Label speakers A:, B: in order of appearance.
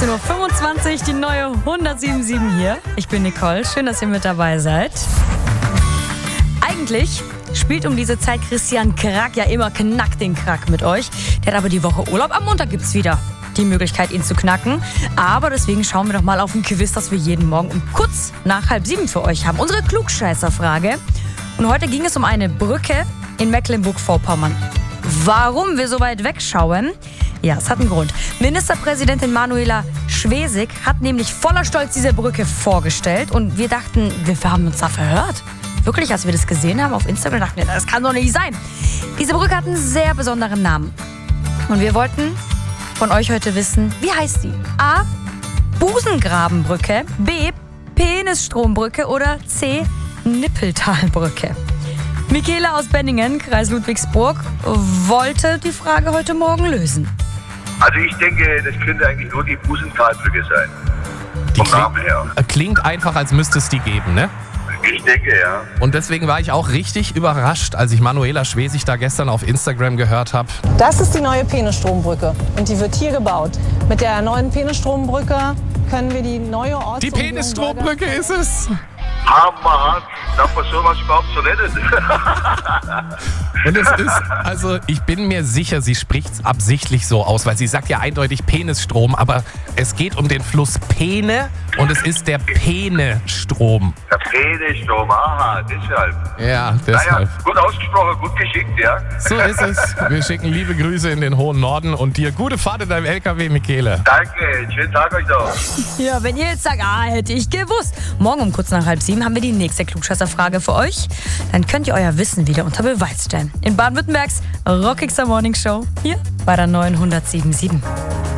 A: 18.25 Uhr, die neue 107.7 hier. Ich bin Nicole, schön, dass ihr mit dabei seid. Eigentlich spielt um diese Zeit Christian Krack ja immer Knack den Krack mit euch. Der hat aber die Woche Urlaub, am Montag gibt's wieder die Möglichkeit, ihn zu knacken. Aber deswegen schauen wir doch mal auf ein Quiz, das wir jeden Morgen um kurz nach 6:30 für euch haben. Unsere Klugscheißer-Frage. Und heute ging es um eine Brücke in Mecklenburg-Vorpommern. Warum wir so weit wegschauen? Ja, es hat einen Grund. Ministerpräsidentin Manuela Schwesig hat nämlich voller Stolz diese Brücke vorgestellt. Und wir dachten, wir haben uns da verhört. Wirklich, als wir das gesehen haben auf Instagram, dachten wir, das kann doch nicht sein. Diese Brücke hat einen sehr besonderen Namen. Und wir wollten von euch heute wissen, wie heißt sie? A. Busengrabenbrücke, B. Penisstrombrücke oder C. Nippeltalbrücke. Michaela aus Benningen, Kreis Ludwigsburg, wollte die Frage heute Morgen lösen.
B: Also ich denke, das könnte eigentlich nur die Busentalbrücke sein. Vom Namen her.
C: Klingt einfach, als müsste es die geben, ne?
B: Ich denke, ja.
C: Und deswegen war ich auch richtig überrascht, als ich Manuela Schwesig da gestern auf Instagram gehört habe.
D: Das ist die neue Penisstrombrücke und die wird hier gebaut. Mit der neuen Penisstrombrücke können wir die neue Orts-
C: Die Penisstrombrücke ist es!
B: Hammerhart. Darf man sowas überhaupt so nennen?
C: Und es ist, also ich bin mir sicher, sie spricht es absichtlich so aus, weil sie sagt ja eindeutig Penisstrom, aber es geht um den Fluss Peene und es ist der Peenestrom.
B: Der Penisstrom, aha, deshalb.
C: Ja, deshalb.
B: Naja, gut ausgesprochen, gut geschickt, ja.
C: So ist es. Wir schicken liebe Grüße in den hohen Norden und dir gute Fahrt in deinem LKW, Michele.
B: Danke, schönen Tag euch noch.
A: Ja, wenn ihr jetzt sagt, hätte ich gewusst. Morgen um kurz nach 6:30 haben wir die nächste Klugscheißer-Frage für euch. Dann könnt ihr euer Wissen wieder unter Beweis stellen. In Baden-Württembergs rockigster Morning Show hier bei der neuen 107.7.